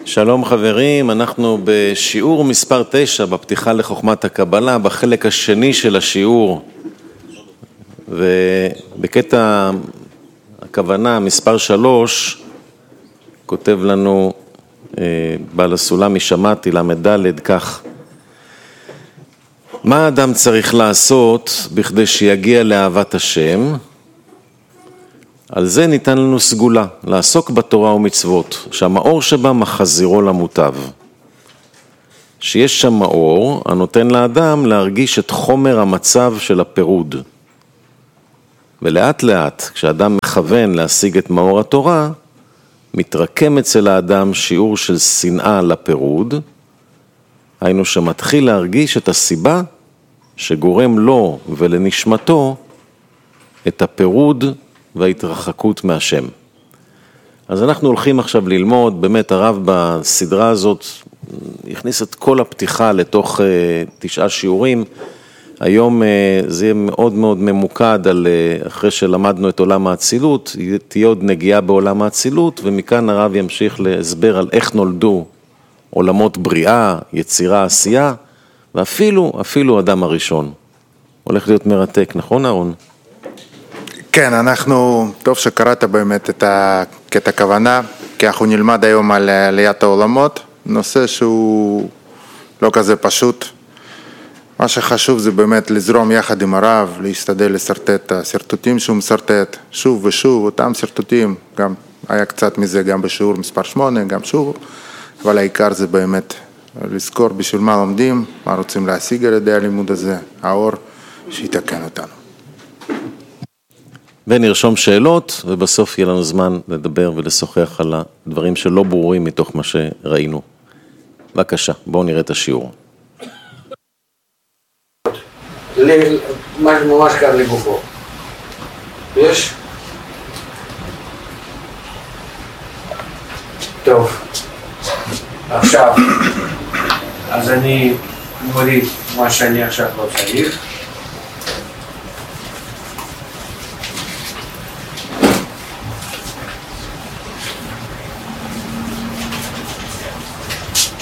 שלום חברים, אנחנו בשיעור מספר 9 בפתיחה לחוכמת הקבלה, בחלק השני של השיעור, ובקטע הכוונה מספר 3 כותב לנו בעל הסולם משמעתי למדלת כך: מה האדם צריך לעשות בכדי שיגיע לאהבת השם? על זה ניתן לנו סגולה, לעסוק בתורה ומצוות, שהמאור שבה מחזירו למוטב. שיש שם מאור הנותן לאדם להרגיש את חומר המצב של הפירוד. ולאט לאט, כשאדם מכוון להשיג את מאור התורה, מתרקם אצל האדם שיעור של שנאה לפירוד, היינו שמתחיל להרגיש את הסיבה שגורם לו ולנשמתו את הפירוד וההתרחקות מהשם. אז אנחנו הולכים עכשיו ללמוד, באמת הרב בסדרה הזאת הכניס את כל הפתיחה לתוך 9 שיעורים. היום זה יהיה מאוד מאוד ממוקד על, אחרי שלמדנו את עולם האצילות, תהיה עוד נגיעה בעולם האצילות, ומכאן הרב ימשיך להסבר על איך נולדו עולמות בריאה, יצירה, עשייה, ואפילו אדם הראשון. הולך להיות מרתק, נכון אהרון? כן, טוב שקראת באמת את הכוונה, כי אנחנו נלמד היום על עליית העולמות, נושא שהוא לא כזה פשוט. מה שחשוב זה באמת לזרום יחד עם הרב, להשתדל לסרטט את הסרטוטים שהוא מסרטט, שוב ושוב, אותם סרטוטים, גם היה קצת מזה גם בשיעור מספר 8, גם שוב, אבל העיקר זה באמת לזכור בשביל מה לומדים, מה רוצים להשיג על ידי הלימוד הזה, האור שיתקן אותנו. ונרשום שאלות, ובסוף יהיה לנו זמן לדבר ולשוחח על הדברים שלא ברורים מתוך מה שראינו. בבקשה, בואו נראה את השיעור. ממש קר לגופו. יש? טוב. עכשיו, אז אני מוריד מה שאני עכשיו לא צריך.